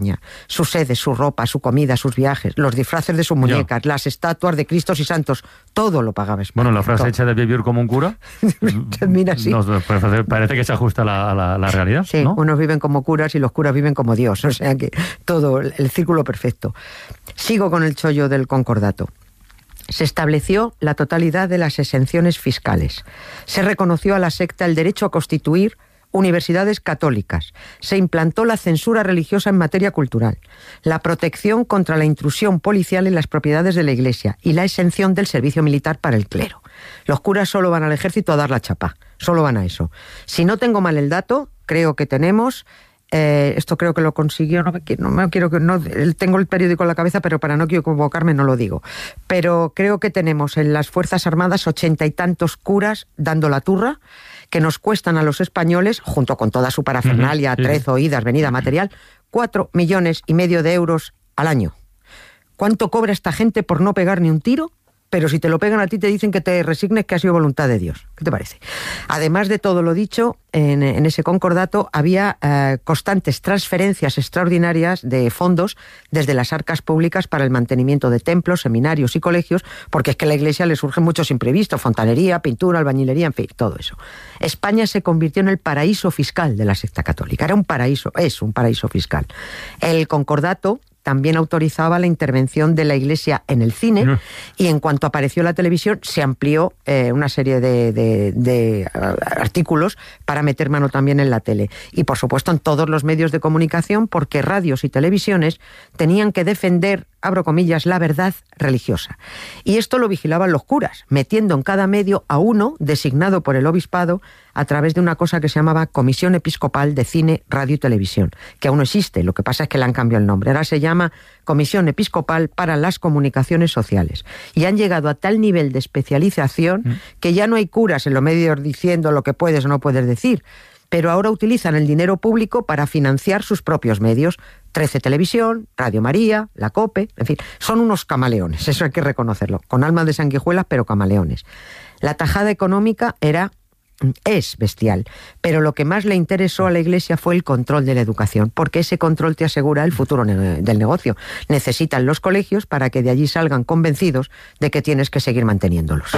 España. Sus sedes, su ropa, su comida, sus viajes, los disfraces de sus muñecas, las estatuas de Cristos y santos, todo lo pagaba España. Bueno, la frase hecha de vivir como un cura, mira, sí. Parece que se ajusta a la realidad. Sí, ¿no? Unos viven como curas y los curas viven como Dios, o sea que todo, el círculo perfecto. Sigo con el chollo del concordato. Se estableció la totalidad de las exenciones fiscales. Se reconoció a la secta el derecho a constituir universidades católicas. Se implantó la censura religiosa en materia cultural, la protección contra la intrusión policial en las propiedades de la Iglesia y la exención del servicio militar para el clero. Los curas solo van al ejército a dar la chapa, solo van a eso. Si no tengo mal el dato, creo que tenemos... esto creo que lo consiguió, tengo el periódico en la cabeza, pero para no equivocarme no lo digo. Pero creo que tenemos en las Fuerzas Armadas 80 y tantos curas dando la turra, que nos cuestan a los españoles, junto con toda su parafernalia, atrezo, idas, venida, material, 4,5 millones de euros al año. ¿Cuánto cobra esta gente por no pegar ni un tiro? Pero si te lo pegan a ti te dicen que te resignes, que ha sido voluntad de Dios. ¿Qué te parece? Además de todo lo dicho, en ese concordato había constantes transferencias extraordinarias de fondos desde las arcas públicas para el mantenimiento de templos, seminarios y colegios, porque es que a la Iglesia le surgen muchos imprevistos, fontanería, pintura, albañilería, en fin, todo eso. España se convirtió en el paraíso fiscal de la secta católica. Es un paraíso fiscal. El concordato también autorizaba la intervención de la Iglesia en el cine y en cuanto apareció la televisión se amplió una serie de artículos para meter mano también en la tele. Y por supuesto en todos los medios de comunicación, porque radios y televisiones tenían que defender, abro comillas, la verdad religiosa. Y esto lo vigilaban los curas, metiendo en cada medio a uno designado por el obispado a través de una cosa que se llamaba Comisión Episcopal de Cine, Radio y Televisión, que aún no existe, lo que pasa es que le han cambiado el nombre. Ahora se llama Comisión Episcopal para las Comunicaciones Sociales. Y han llegado a tal nivel de especialización que ya no hay curas en los medios diciendo lo que puedes o no puedes decir, pero ahora utilizan el dinero público para financiar sus propios medios. 13 Televisión, Radio María, la COPE, en fin, son unos camaleones, eso hay que reconocerlo, con alma de sanguijuelas, pero camaleones. La tajada económica es bestial, pero lo que más le interesó a la Iglesia fue el control de la educación, porque ese control te asegura el futuro del negocio. Necesitan los colegios para que de allí salgan convencidos de que tienes que seguir manteniéndolos.